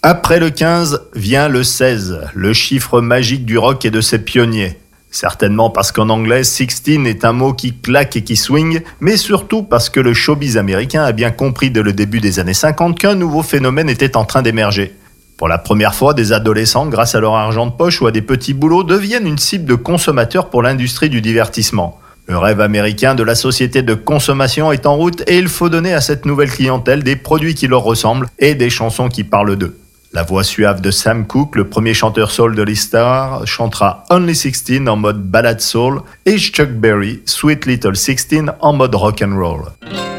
Après le 15 vient le 16, le chiffre magique du rock et de ses pionniers. Certainement parce qu'en anglais, 16 est un mot qui claque et qui swing, mais surtout parce que le showbiz américain a bien compris dès le début des années 50 qu'un nouveau phénomène était en train d'émerger. Pour la première fois, des adolescents, grâce à leur argent de poche ou à des petits boulots, deviennent une cible de consommateurs pour l'industrie du divertissement. Le rêve américain de la société de consommation est en route et il faut donner à cette nouvelle clientèle des produits qui leur ressemblent et des chansons qui parlent d'eux. La voix suave de Sam Cooke, le premier chanteur soul de l'E-Star, chantera Only 16 en mode ballade soul et Chuck Berry, Sweet Little 16 en mode rock and roll.